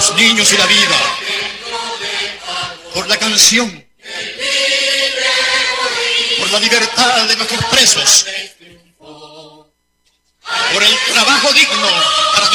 los niños y la vida, por la canción, por la libertad de nuestros presos, por el trabajo digno para